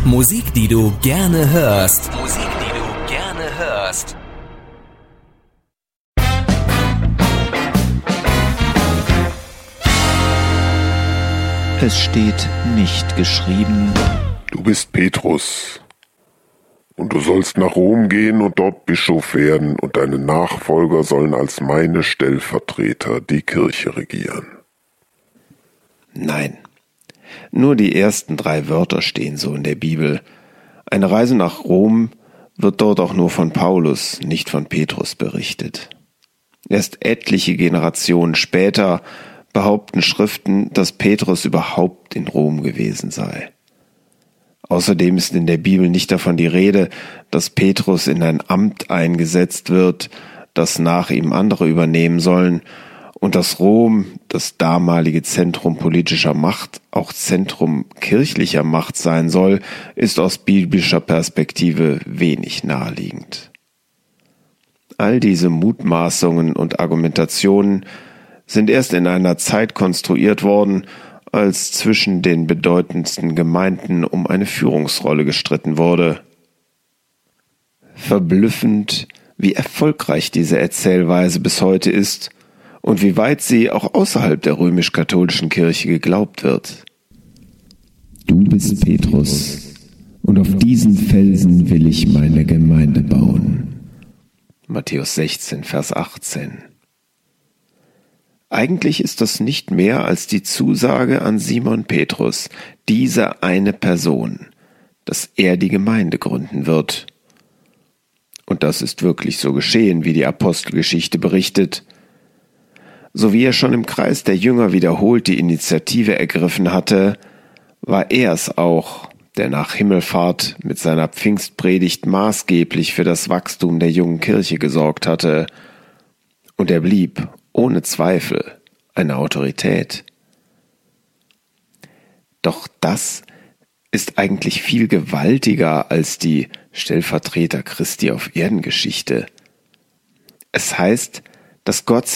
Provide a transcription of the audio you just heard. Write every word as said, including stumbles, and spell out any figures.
Musik, die du gerne hörst. Musik, die du gerne hörst. Es steht nicht geschrieben: Du bist Petrus, und du sollst nach Rom gehen und dort Bischof werden, und deine Nachfolger sollen als meine Stellvertreter die Kirche regieren. Nein, nur die ersten drei Wörter stehen so in der Bibel. Eine Reise nach Rom wird dort auch nur von Paulus, nicht von Petrus berichtet. Erst etliche Generationen später behaupten Schriften, dass Petrus überhaupt in Rom gewesen sei. Außerdem ist in der Bibel nicht davon die Rede, dass Petrus in ein Amt eingesetzt wird, das nach ihm andere übernehmen sollen, und dass Rom, das damalige Zentrum politischer Macht, auch Zentrum kirchlicher Macht sein soll, ist aus biblischer Perspektive wenig naheliegend. All diese Mutmaßungen und Argumentationen sind erst in einer Zeit konstruiert worden, als zwischen den bedeutendsten Gemeinden um eine Führungsrolle gestritten wurde. Verblüffend, wie erfolgreich diese Erzählweise bis heute ist und wie weit sie auch außerhalb der römisch-katholischen Kirche geglaubt wird. Du bist Petrus, und auf diesen Felsen will ich meine Gemeinde bauen. Matthäus sechzehn, Vers achtzehn. Eigentlich ist das nicht mehr als die Zusage an Simon Petrus, diese eine Person, dass er die Gemeinde gründen wird. Und das ist wirklich so geschehen, wie die Apostelgeschichte berichtet. So wie er schon im Kreis der Jünger wiederholt die Initiative ergriffen hatte, war er es auch, der nach Himmelfahrt mit seiner Pfingstpredigt maßgeblich für das Wachstum der jungen Kirche gesorgt hatte. Und er blieb ohne Zweifel eine Autorität. Doch das ist eigentlich viel gewaltiger als die Stellvertreter Christi auf Erden Geschichte. Es heißt, dass Gott